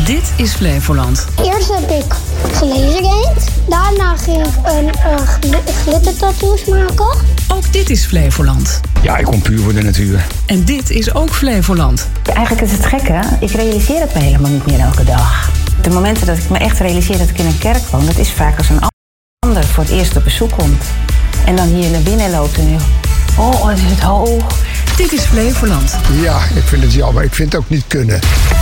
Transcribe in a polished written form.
Dit is Flevoland. Eerst heb ik gelasergamed. Daarna ging ik een glittertattoos maken. Ook dit is Flevoland. Ja, ik kom puur voor de natuur. En dit is ook Flevoland. Eigenlijk is het gekke, ik realiseer het me helemaal niet meer elke dag. De momenten dat ik me echt realiseer dat ik in een kerk woon, dat is vaak als een ander voor het eerst op bezoek komt. En dan hier naar binnen loopt en wat is het hoog. Dit is Flevoland. Ja, ik vind het jammer. Ik vind het ook niet kunnen.